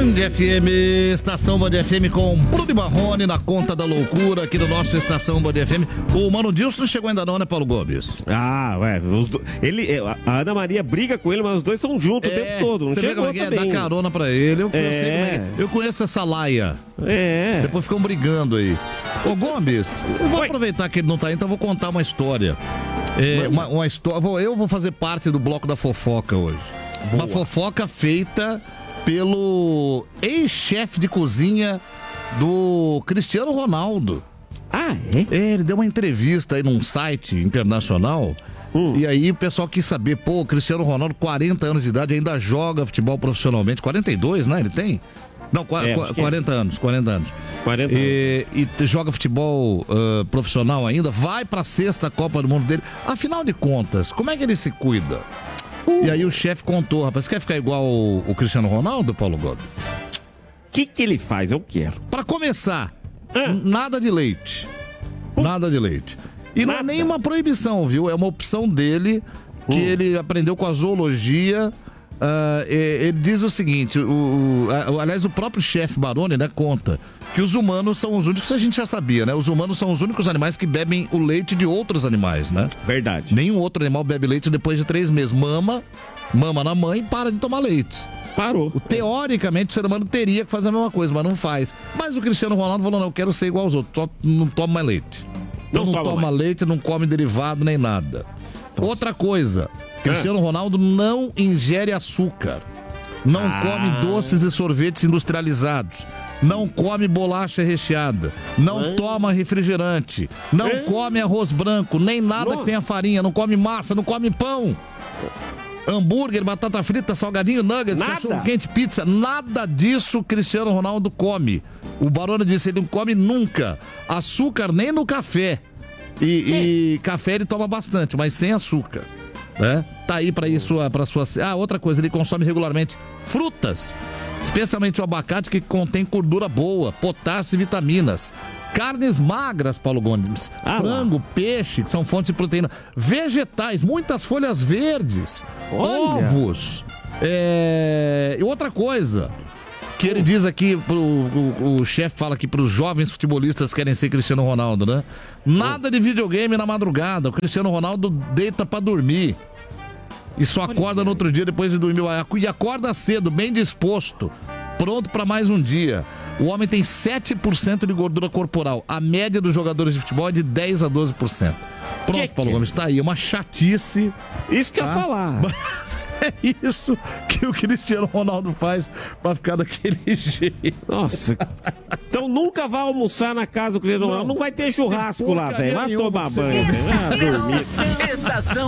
Band FM, Estação Band FM com Bruno e Marrone na conta da loucura aqui do nosso Estação Band FM. O Mano Dilson não chegou ainda não, né, Paulo Gomes? Ah, ué, a Ana Maria briga com ele, mas os dois são juntos o tempo todo, não chegou também. Dá carona pra ele, eu conheço essa laia. Depois ficam brigando aí. Ô Gomes, eu vou aproveitar que ele não tá aí, então eu vou contar uma história. Uma história. Eu vou fazer parte do bloco da fofoca hoje. Boa. Uma fofoca feita pelo ex-chefe de cozinha do Cristiano Ronaldo. Ah, é? Ele deu uma entrevista aí num site internacional. E aí o pessoal quis saber, o Cristiano Ronaldo, 40 anos de idade, ainda joga futebol profissionalmente. 42, né? Ele tem? Não, 40 anos. 40 anos. E joga futebol profissional ainda, vai pra sexta Copa do Mundo dele. Afinal de contas, como é que ele se cuida? E aí o chefe contou, rapaz, quer ficar igual o Cristiano Ronaldo, Paulo Gomes? O que ele faz? Eu quero. Pra começar, nada de leite. Nada de leite. E não é nem uma proibição, viu? É uma opção dele, que ele aprendeu com a zoologia. Ele diz o seguinte, aliás, o próprio chefe Baroni, né, conta que os humanos são os únicos, a gente já sabia, né? Os humanos são os únicos animais que bebem o leite de outros animais, né? Verdade. Nenhum outro animal bebe leite depois de 3 meses. Mama na mãe e para de tomar leite. Parou. Teoricamente, o ser humano teria que fazer a mesma coisa, mas não faz. Mas o Cristiano Ronaldo falou, não, eu quero ser igual aos outros, não tomo mais leite. Não toma leite, não come derivado nem nada. Outra coisa, Cristiano Ronaldo não ingere açúcar, não come doces e sorvetes industrializados, não come bolacha recheada, não toma refrigerante, não come arroz branco, nem nada que tenha farinha, não come massa, não come pão, hambúrguer, batata frita, salgadinho, nuggets, cachorro quente, pizza, nada disso Cristiano Ronaldo come. O Baroni disse, ele não come nunca açúcar nem no café. E café ele toma bastante, mas sem açúcar, né? Tá aí pra isso, pra sua... outra coisa, ele consome regularmente frutas, especialmente o abacate, que contém gordura boa, potássio e vitaminas. Carnes magras, Paulo Gomes, frango, peixe, que são fontes de proteína. Vegetais, muitas folhas verdes, ovos. E outra coisa que ele diz aqui, o chefe fala aqui pros jovens futebolistas que querem ser Cristiano Ronaldo, né? Nada de videogame na madrugada. O Cristiano Ronaldo deita pra dormir e só acorda no outro dia depois de dormir. E acorda cedo, bem disposto, pronto pra mais um dia. O homem tem 7% de gordura corporal. A média dos jogadores de futebol é de 10 a 12%. Pronto, Paulo Gomes, tá aí. Uma chatice. Isso que eu ia falar. É isso que o Cristiano Ronaldo faz pra ficar daquele jeito. Nossa. Então nunca vá almoçar na casa do Cristiano Ronaldo. Não vai ter churrasco lá, velho. Vai tomar banho, velho. Vai dormir. Estação